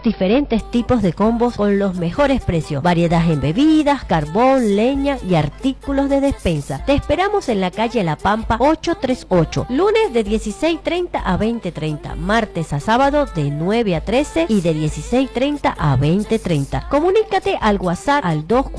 diferentes tipos de combos con los mejores precios, variedad en bebidas, carbón, leña y artículos de despensa. Te esperamos en la calle La Pampa 838, lunes de 16:30 a 20:30, martes a sábado de 9 a 13 y de 16:30 a 20:30. Comunícate al WhatsApp al 2